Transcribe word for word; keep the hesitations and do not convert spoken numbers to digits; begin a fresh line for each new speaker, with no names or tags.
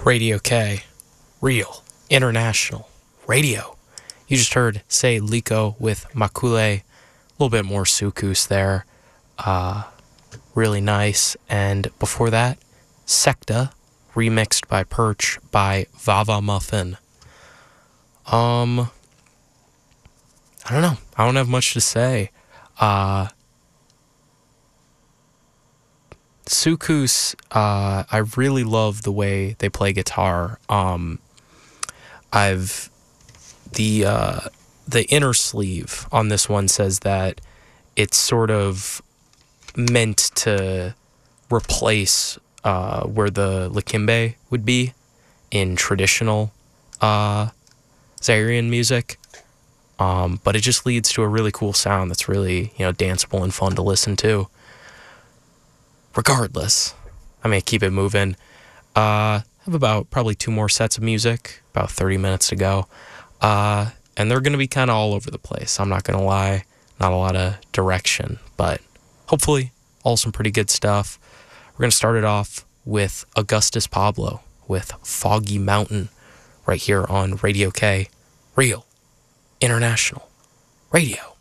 Radio K, real, international, radio. You just heard Say Liko with Makule, a little bit more Sukus there, uh, really nice. And before that, Secta, remixed by Perch by Vava Muffin. Um, I don't know. I don't have much to say. Uh, Sukus, uh, I really love the way they play guitar. Um, I've the uh, the inner sleeve on this one says that it's sort of meant to replace uh, where the likimbe would be in traditional uh, Zairian music. Um, but it just leads to a really cool sound that's really, you know, danceable and fun to listen to. Regardless, I'm going to keep it moving. Uh, I have about probably two more sets of music, about thirty minutes to go. Uh, and they're going to be kind of all over the place. I'm not going to lie. Not a lot of direction, but hopefully all some pretty good stuff. We're going to start it off with Augustus Pablo with Foggy Mountain right here on Radio K, real, international radio.